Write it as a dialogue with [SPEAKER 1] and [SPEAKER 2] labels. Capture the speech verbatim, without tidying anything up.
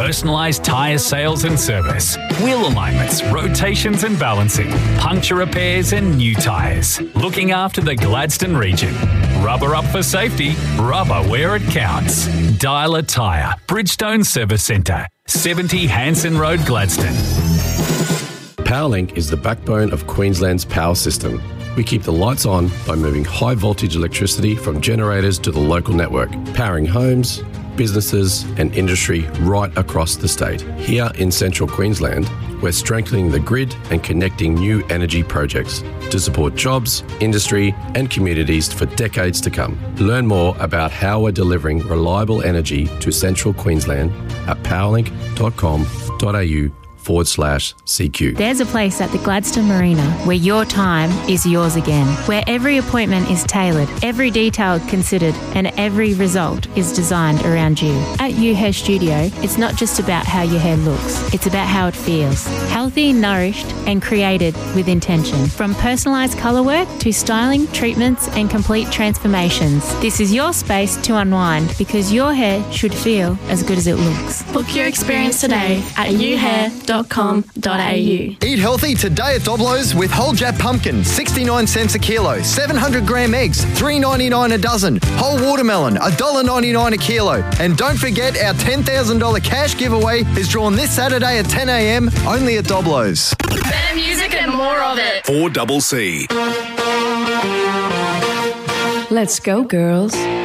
[SPEAKER 1] Personalised tyre sales and service. Wheel alignments, rotations and balancing. Puncture repairs and new tyres. Looking after the Gladstone region. Rubber up for safety. Rubber where it counts. Dialer Tyre. Bridgestone Service Centre. seventy Hanson Road, Gladstone.
[SPEAKER 2] Powerlink is the backbone of Queensland's power system. We keep the lights on by moving high voltage electricity from generators to the local network, powering homes, businesses and industry right across the state. Here in central Queensland, we're strengthening the grid and connecting new energy projects to support jobs, industry and communities for decades to come. Learn more about how we're delivering reliable energy to central Queensland at powerlink.com.au forward slash CQ.
[SPEAKER 3] There's a place at the Gladstone Marina where your time is yours again, where every appointment is tailored, every detail considered, and every result is designed around you. At U Hair Studio, it's not just about how your hair looks, it's about how it feels. Healthy, nourished, and created with intention. From personalised colour work to styling, treatments, and complete transformations, this is your space to unwind because your hair should feel as good as it looks.
[SPEAKER 4] Book your experience today at u hair dot com dot a u.
[SPEAKER 5] Eat healthy today at Doblo's with whole Jap pumpkin, sixty-nine cents a kilo, seven hundred gram eggs, three dollars ninety-nine a dozen, whole watermelon, one dollar ninety-nine a kilo. And don't forget our ten thousand dollars cash giveaway is drawn this Saturday at ten a m only at Doblo's.
[SPEAKER 4] Better music and more of it.
[SPEAKER 6] four C C.
[SPEAKER 7] Let's go, girls.